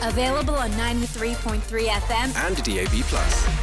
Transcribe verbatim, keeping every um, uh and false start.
Available on ninety-three point three F M and D A B plus.